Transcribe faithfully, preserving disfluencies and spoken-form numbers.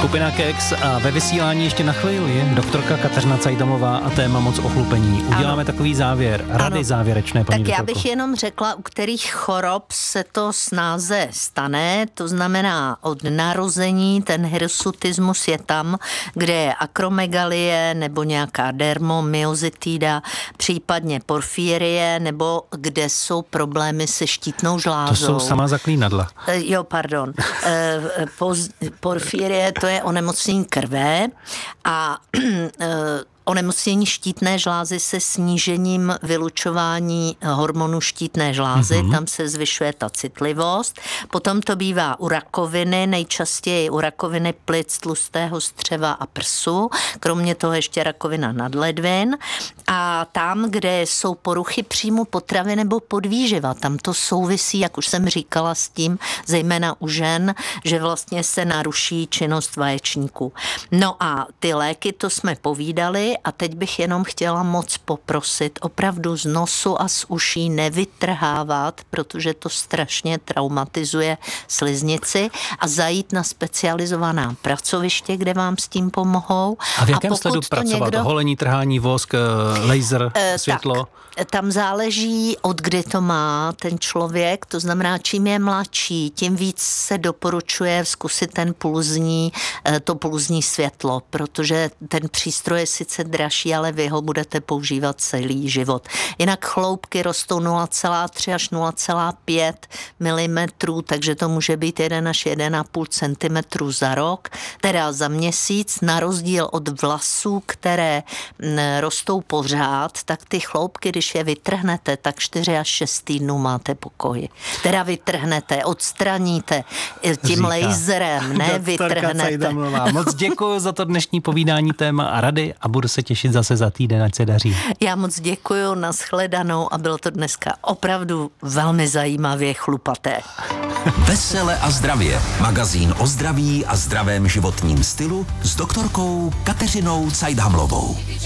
Skupina Kex a ve vysílání ještě na chvíli doktorka Kateřina Cajdamová a téma moc ochlupení. Uděláme ano. takový závěr, rady ano. závěrečné, paní Tak doktorko. Já bych jenom řekla, u kterých chorob se to snáze stane, to znamená od narození, ten hirsutismus je tam, kde je akromegalie nebo nějaká dermomyozitida, případně porfírie, nebo kde jsou problémy se štítnou žlázou. To jsou sama zaklínadla. Jo, pardon. Porfírie, to je onemocnění krve a onemocnění štítné žlázy se snížením vylučování hormonu štítné žlázy, mm-hmm. tam se zvyšuje ta citlivost. Potom to bývá u rakoviny, nejčastěji u rakoviny plic, tlustého střeva a prsu, kromě toho ještě rakovina nadledvin. A tam, kde jsou poruchy příjmu potravy nebo podvýživa, tam to souvisí, jak už jsem říkala, s tím, zejména u žen, že vlastně se naruší činnost vaječníků. No a ty léky, to jsme povídali, a teď bych jenom chtěla moc poprosit opravdu z nosu a z uší nevytrhávat, protože to strašně traumatizuje sliznici, a zajít na specializovaná pracoviště, kde vám s tím pomohou. A v jakém a sledu pracovat? Někdo... Holení, trhání, vosk, laser, e, světlo? Tak, tam záleží, od kdy to má ten člověk, to znamená, čím je mladší, tím víc se doporučuje zkusit ten pulzní, to pulzní světlo, protože ten přístroj je sice dražší, ale vy ho budete používat celý život. Jinak chloupky rostou nula celá tři až nula celá pět milimetrů, takže to může být jeden až jeden a půl centimetru za rok, teda za měsíc, na rozdíl od vlasů, které rostou pořád, tak ty chloupky, když je vytrhnete, tak čtyři až šest týdnů máte pokoj. Teda vytrhnete, odstraníte tím Říká. laserem, ne vytrhnete. Moc děkuji za to dnešní povídání, téma a rady a budu se těšit zase za týden, ať se daří. Já moc děkuji, nashledanou, a bylo to dneska opravdu velmi zajímavě chlupaté. Vesele a zdravě. Magazín o zdraví a zdravém životním stylu s doktorkou Kateřinou Cajdhamlovou.